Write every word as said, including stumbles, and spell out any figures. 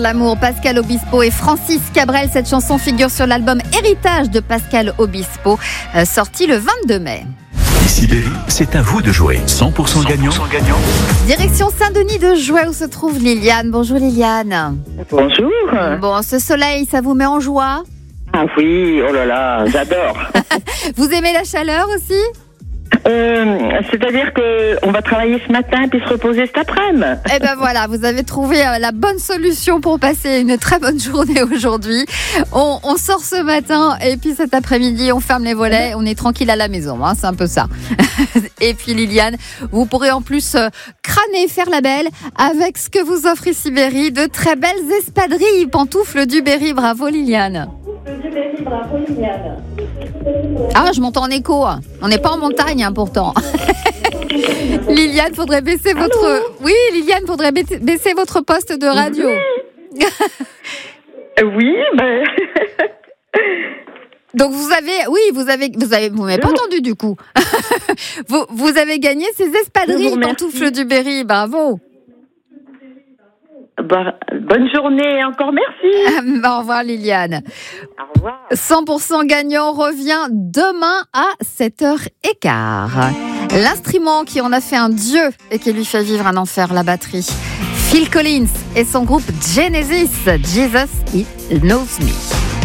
de l'amour, Pascal Obispo et Francis Cabrel. Cette chanson figure sur l'album Héritage de Pascal Obispo, euh, sorti le vingt-deux mai. Ici Berry, c'est à vous de jouer. cent pour cent gagnant. Direction Saint-Denis de Jouët où se trouve Liliane. Bonjour Liliane. Bonjour. Bon, ce soleil, ça vous met en joie? Ah oui, oh là là, j'adore. Vous aimez la chaleur aussi? euh, C'est-à-dire qu'on va travailler ce matin puis se reposer cet après-midi. Eh ben voilà, vous avez trouvé euh, la bonne solution pour passer une très bonne journée aujourd'hui. On, on sort ce matin et puis cet après-midi, on ferme les volets, on est tranquille à la maison, hein, c'est un peu ça. Et puis Liliane, vous pourrez en plus euh, crâner, faire la belle avec ce que vous offre ici Berry, de très belles espadrilles, pantoufles du Berry. Bravo Liliane. Ah, je m'entends en écho. On n'est pas en montagne, hein, pourtant. Liliane, faudrait baisser votre. Allô. Oui, Liliane, faudrait baisser votre poste de radio. Oui, oui ben. Donc vous avez, oui, vous avez, vous avez, vous m'avez pas entendu du coup. vous, vous avez gagné ces espadrilles pantoufles du Berry. Bravo. Bah, bonne journée et encore merci. Au revoir Liliane. Au revoir. cent pour cent gagnant revient demain à sept heures quinze. L'instrument qui en a fait un dieu et qui lui fait vivre un enfer, la batterie. Phil Collins et son groupe Genesis, Jesus He Knows Me.